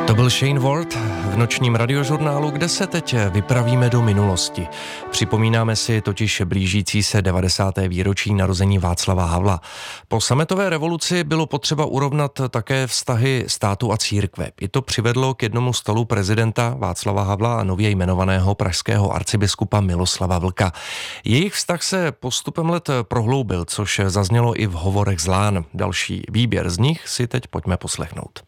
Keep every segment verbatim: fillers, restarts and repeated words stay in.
To byl Shane Ward v nočním radiožurnálu, kde se teď vypravíme do minulosti. Připomínáme si totiž blížící se devadesáté výročí narození Václava Havla. Po sametové revoluci bylo potřeba urovnat také vztahy státu a církve. I to přivedlo k jednomu stolu prezidenta Václava Havla a nově jmenovaného pražského arcibiskupa Miloslava Vlka. Jejich vztah se postupem let prohloubil, což zaznělo i v hovorech z Lán. Další výběr z nich si teď pojďme poslechnout.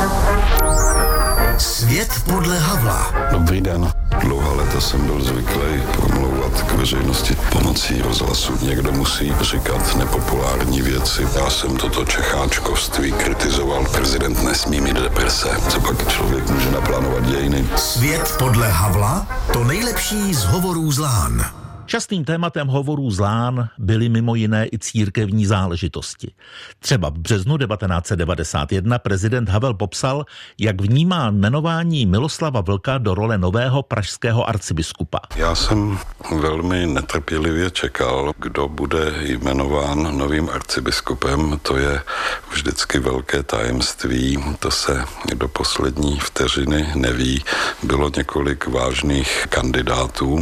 Svět podle Havla. Dobrý den. Dlouhá léta jsem byl zvyklý promlouvat k veřejnosti pomocí rozhlasu. Někdo musí říkat nepopulární věci. Já jsem toto čecháčkovství kritizoval. Prezident nesmí mít deprese. Co pak člověk může naplánovat dějiny? Svět podle Havla? To nejlepší z hovorů z Lán. Častým tématem hovorů z Lán byly mimo jiné i církevní záležitosti. Třeba v březnu devatenáct set devadesát jedna prezident Havel popsal, jak vnímá jmenování Miloslava Vlka do role nového pražského arcibiskupa. Já jsem velmi netrpělivě čekal, kdo bude jmenován novým arcibiskupem. To je vždycky velké tajemství, to se do poslední vteřiny neví. Bylo několik vážných kandidátů.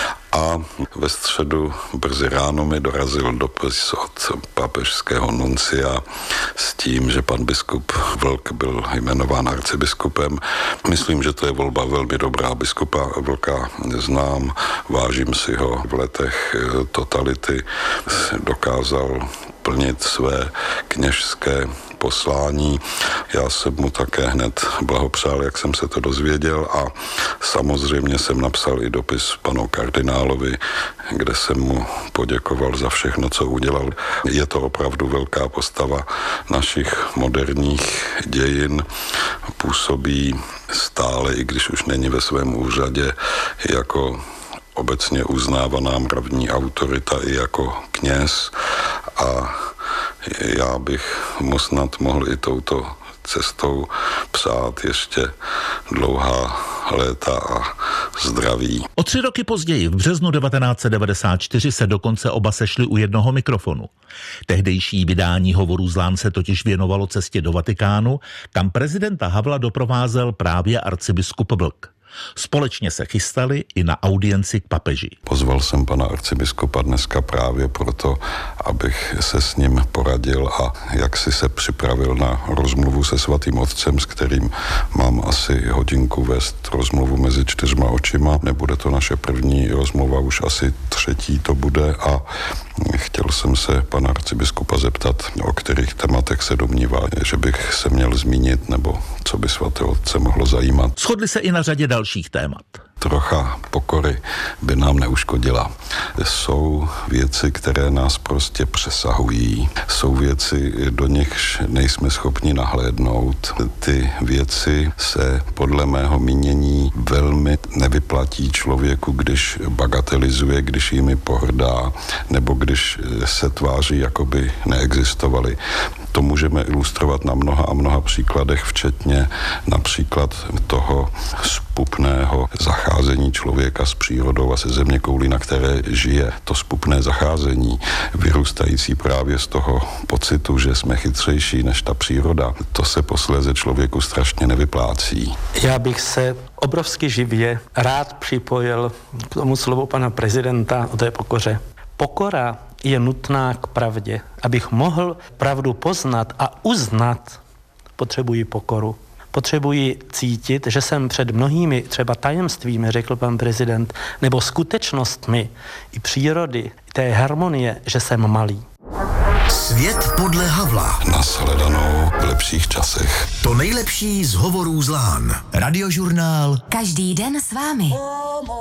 A ve středu brzy ráno mi dorazil dopis od papežského nuncia s tím, že pan biskup Vlk byl jmenován arcibiskupem. Myslím, že to je volba velmi dobrá. Biskupa Vlka znám, vážím si ho. V letech totality dokázal plnit své kněžské poslání. Já jsem mu také hned blahopřál, jak jsem se to dozvěděl, a samozřejmě jsem napsal i dopis panu kardinálovi, kde jsem mu poděkoval za všechno, co udělal. Je to opravdu velká postava našich moderních dějin. Působí stále, i když už není ve svém úřadě, jako obecně uznávaná mravní autorita i jako kněz, a já bych mu snad mohl i touto cestou přát ještě dlouhá léta a zdraví. O tři roky později, v březnu devatenáct set devadesát čtyři, se dokonce oba sešli u jednoho mikrofonu. Tehdejší vydání hovorů z Lán se totiž věnovalo cestě do Vatikánu, kam prezidenta Havla doprovázel právě arcibiskup Vlk. Společně se chystali i na audienci k papeži. Pozval jsem pana arcibiskupa dneska právě proto, abych se s ním poradil a jak si se připravil na rozmluvu se svatým otcem, s kterým mám asi hodinku vést rozmluvu mezi čtyřma očima. Nebude to naše první rozmluva, už asi třetí to bude, a chtěl jsem se pana arcibiskupa zeptat, o kterých tématech se domnívá, že bych se měl zmínit, nebo co by svatého otce mohlo zajímat. Shodli se i na řadě dalších témat. Trocha pokory by nám neuškodila. Jsou věci, které nás prostě přesahují. Jsou věci, do nichž nejsme schopni nahlédnout. Ty věci se podle mého mínění velmi nevyplatí člověku, když bagatelizuje, když jimi pohrdá, nebo když se tváří, jako by neexistovaly. To můžeme ilustrovat na mnoha a mnoha příkladech, včetně například toho zpupného zacházení člověka s přírodou a se zeměkoulí, na které žije. To zpupné zacházení, vyrůstající právě z toho pocitu, že jsme chytřejší než ta příroda, to se posléze člověku strašně nevyplácí. Já bych se obrovsky živě rád připojil k tomu slovu pana prezidenta o té pokoře. Pokora je nutná k pravdě. Abych mohl pravdu poznat a uznat, potřebuji pokoru. Potřebuji cítit, že jsem před mnohými třeba tajemstvími, řekl pan prezident, nebo skutečnostmi i přírody, i té harmonie, že jsem malý. Svět podle Havla. Nashledanou v lepších časech. To nejlepší z hovorů z Lán. Radiožurnál. Každý den s vámi.